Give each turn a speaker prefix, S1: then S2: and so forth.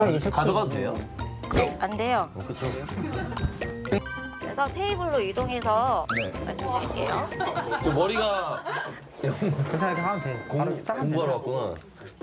S1: 가져가도 돼요?
S2: 안 돼요.
S1: 그쵸.
S2: 그래서 테이블로 이동해서
S1: 네.
S2: 말씀드릴게요.
S1: 저 머리가
S3: 괜찮아, 이렇게 하면 돼. 바로 시작하면
S1: 공부하러
S3: 돼.
S1: 왔구나.